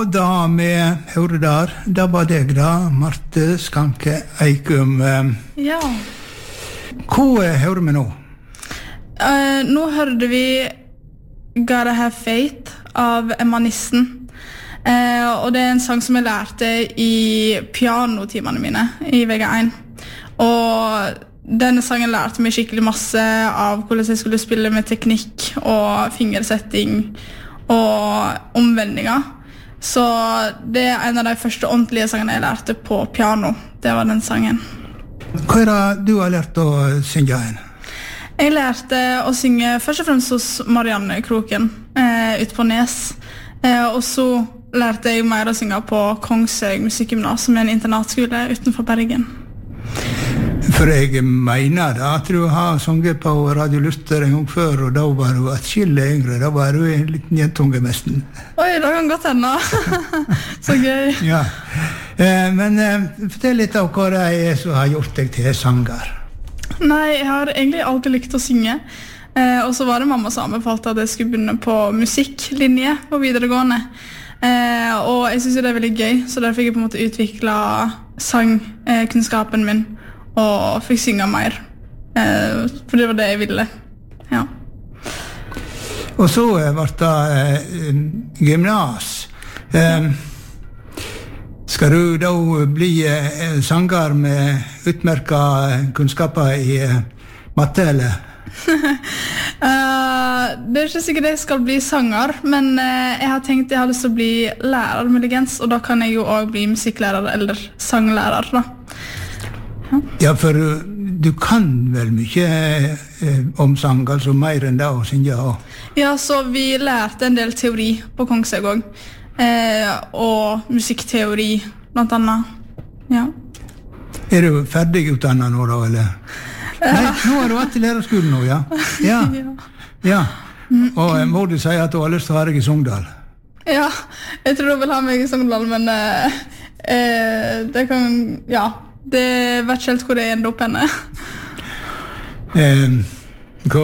Og da vi hørte der, da var deg da, Marte Skanke Eikum. Ja. Hva hører vi nå? Nå hørte vi Gotta Have Faith av Emma Nissen. Og det en sang som jeg lærte i pianotimene mine i VG1. Og denne sangen lærte meg skikkelig masse av hvordan jeg skulle spille med teknikk og fingersetting og omvendinger. Så det en av de første ordentlige sangene jeg lærte på piano. Det var den sangen. Hva det du har lært å synge en? Jeg lærte å synge først og fremst hos Marianne Kroken ute på Nes. Og så lærte jeg mer å synge på Kongsøy Musikkgymnas, som en internatskole utenfor Bergen. For jeg mener da at du har sunget på Radio Luster en gang før, og da var du atskillig yngre. Da var du en liten jentunge nesten. Oi, det kan godt hende. Så gøy. Ja. Men fortell litt av hva det er som har gjort deg til sanger. Nei, jeg har egentlig alltid likt å synge. Og så var det mamma som anbefalte at jeg skulle begynne på musikklinje på videregående. Og jeg synes det er veldig gøy, så der fikk jeg på en måte utviklet sangkunnskapen min. Og fikk synge mer, for det var det jeg ville. Ja. Og så ble det gymnas. Skal du da bli sanger med utmerket kunnskaper i matte, eller? Det er ikke sikkert jeg skal bli sanger, men jeg har tenkt jeg har lyst til å bli lærer muligens, og da kan jeg jo også bli musikklærer eller sanglærer da. Ja, for du kan vel mye om sang, altså mer enn det å synge også. Ja, så vi lærte en del teori på Kongsøy også, og musikkteori blant annet. Ja. Er du ferdig utdannet nå da, eller? Nei, nå har du vært i lærerskolen nå, ja? Ja. Ja. Og må du si at du har lyst til å ha deg i Sogndal? Ja, jeg tror du vil ha meg i Sogndal, men det kan, ja. Det vet ikke helt hvor det ender opp henne. Hva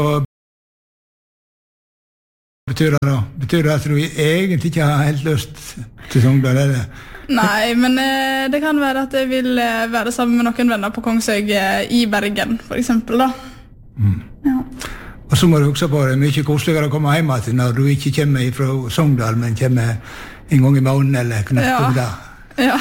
betyr det da? Betyr det at du egentlig ikke har helt lyst til Sogndal, eller? Nei, men det kan være at jeg vil være sammen med noen venner på Kongsøy i Bergen, for eksempel da. Ja. Og så må du også på det mye koseligere å komme hjem til når du ikke kommer fra Sogndal, men kommer en gang i måneden eller knøtt om det. Ja.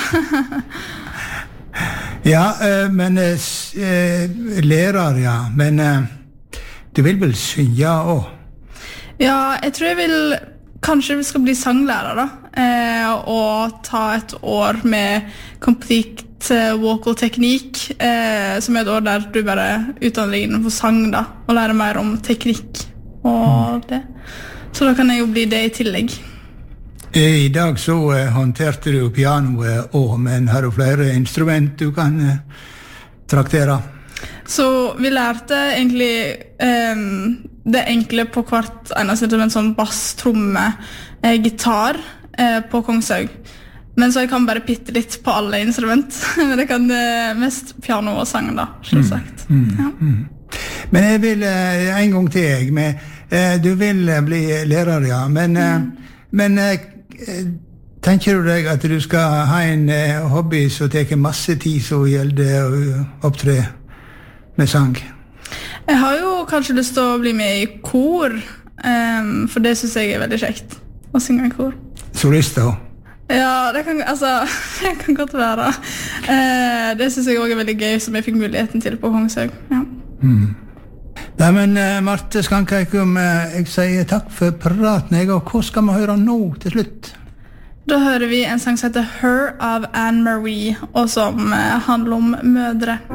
Ja, men lærer, ja. Men du vil vel synge også? Ja, jeg tror jeg vil kanskje vi skal bli sanglærer da. Og ta et år med complete vocal teknikk, som er et år der du bare utdanner deg innenfor sang da, og lærer mer om teknikk og det. Så da kan jeg jo bli det i tillegg. I dag så håndterte du pianoet også, men har du flere instrument du kan traktere? Så vi lærte egentlig det enkle på hvert eneste instrument, som bass, tromme, gitar på Kongsøy. Men så jeg kan bare pitte litt på alle instrument. Men jeg kan mest piano og sang da, selvsagt. Ja. Men jeg vil en gang til jeg, du vil bli lærer, ja, men tenker du deg at du skal ha en hobby som tar masse tid som gjelder å opptre med sang? Jeg har jo kanskje lyst til å bli med i kor, for det synes jeg er veldig kjekt å synge i kor. Solist da? Ja, det kan godt være. Det synes jeg også er veldig gøy, som jeg fikk muligheten til på Kongsøy. Ja. Nei, men Marte Skanke Eikum, jeg sier takk for praten, og hva skal vi høre nå til slutt? Da hører vi en sang som heter Her av Anne Marie, og som handler om mødre.